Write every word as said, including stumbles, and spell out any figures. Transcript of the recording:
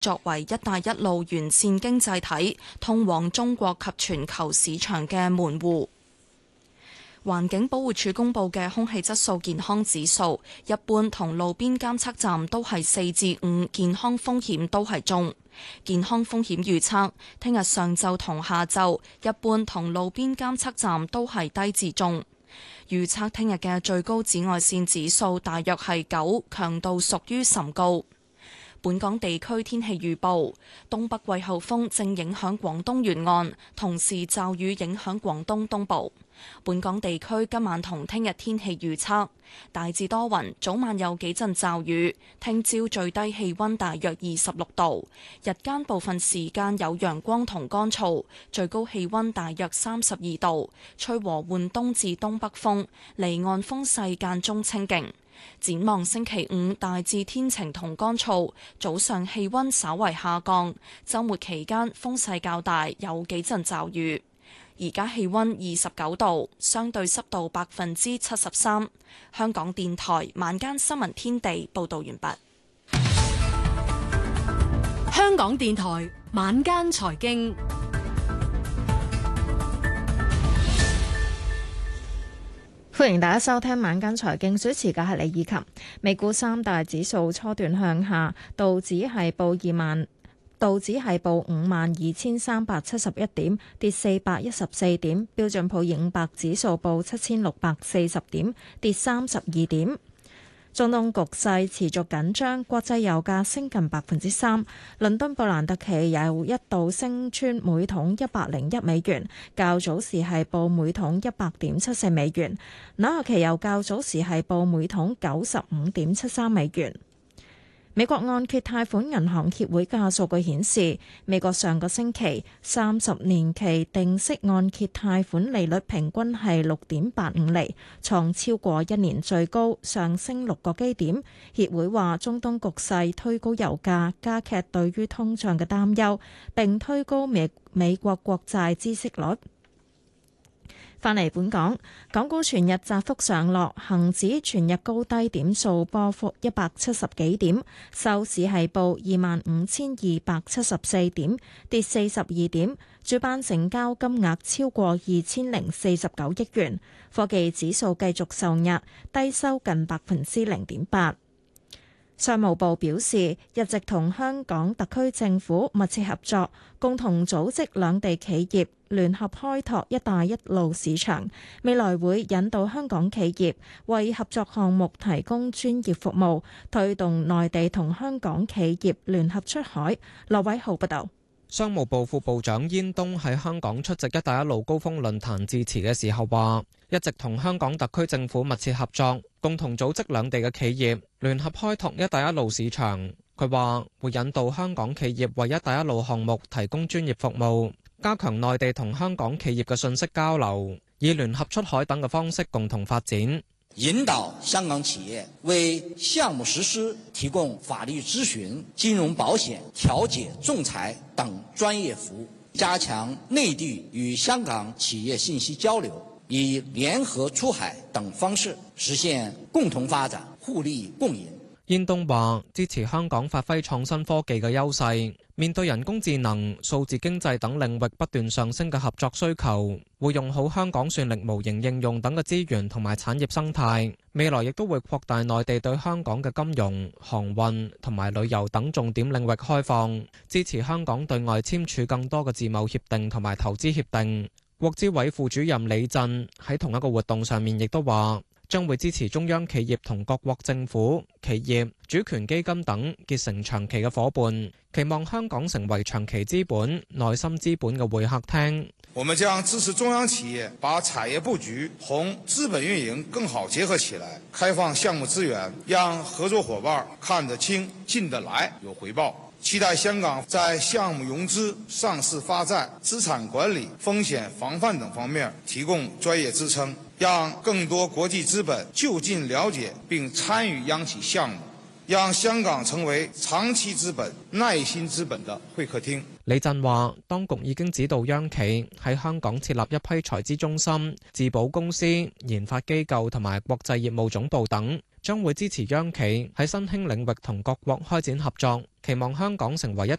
作為「一帶一路」完善經濟體通往中國及全球市場嘅門戶。環境保護署公布嘅空氣質素健康指數，一般同路邊監測站都係四至五，健康風險都係中。健康風險預測，聽日上晝同下晝，一般同路邊監測站都係低至中。預測聽日嘅最高紫外線指數大約係九，強度屬於甚高。本港地區天氣預報，東北季候風正影響廣東沿岸，同時驟雨影響廣東東部。本港地區今晚同聽日天氣預測，大致多雲，早晚有幾陣驟雨。聽朝最低氣溫大約二十六度，日間部分時間有陽光同乾燥，最高氣溫大約三十二度，吹和緩東至東北風，離岸風勢間中清勁。展望星期五大致天晴同乾燥，早上氣溫稍為下降，週末期間風勢較大，有幾陣驟雨。而家氣溫二十九度，相對濕度百分之七十三。香港電台晚間新聞天地報道完畢。 香港電台晚間財經。 歡迎大家收聽晚間財經，主持嘅係李以琴。美股三大指數初段向下，道指係報二萬，道指係報五萬二千三百七十一點，跌四百一十四點。標準普爾五百指數報七千六百四十點，跌三十二點。中東局勢持續緊張，國際油價升近百分之三。倫敦布蘭特期油一度升穿每桶一百零一美元，較早時係報每桶一百點七四美元。紐約期油較早時係報每桶九十五點七三美元。美國按揭貸款銀行協會嘅數據顯示，美國上個星期三十年期定息按揭貸款利率平均係六點八五厘，創超過一年最高，上升六個基點。協會話，中東局勢推高油價，加劇對於通脹嘅擔憂，並推高美美國國債孳息率。返嚟本港，港股全日窄幅上落，恒指全日高低點數波幅一百七十幾點，收市係報二萬五千二百七十四點，跌四十二點。主板成交金額超過二千零四十九億元。科技指數繼續受壓，低收近百分之零點八。商務部表示，一直同香港特區政府密切合作，共同組織兩地企業聯合開拓一帶一路市場，未來會引導香港企業為合作項目提供專業服務，推動內地同香港企業聯合出海。羅偉浩報道。 商務部副部長煙東喺香港出席一帶一路高峰論壇致辭嘅時候話，一直同香港特區政府密切合作，共同組織兩地嘅企業聯合開拓一帶一路市場。佢話會引導香港企業為一帶一路項目提供專業服務，加強內地同香港企業嘅信息交流，以聯合出海等嘅方式共同發展。 引導香港企業為項目實施提供法律諮詢、金融保險、調解、仲裁等專業服務，加強內地與香港企業信息交流，以聯合出海等方式實現共同發展、互利共贏。 煙東話支持香港發揮創新科技嘅優勢，面對人工智能、數字經濟等領域不斷上升嘅合作需求，會用好香港算力模型應用等嘅資源同埋產業生態。未來亦都會擴大內地對香港嘅金融、航運同埋旅遊等重點領域開放，支持香港對外簽署更多嘅自貿協定同埋投資協定。國資委副主任李振喺同一個活動上面亦都話，將會支持中央企業同各國政府、企業、主權基金等結成長期嘅夥伴，期望香港成為長期資本、內心資本嘅會客廳。 我們將支持中央企業把產業佈局同資本運營更好結合起來，開放項目資源，讓合作夥伴看得清、進得來、有回報。期待香港在項目融資、上市發債、資產管理、風險防範等方面提供專業支撐，讓更多國際資本就近了解並參與央企項目，讓香港成為長期資本、耐心資本的會客廳。 李振話，當局已經指導央企喺香港設立一批財資中心、自保公司、研發機構同埋國際業務總部等， 將會支持央企喺新興領域同各國開展合作，期望香港成為一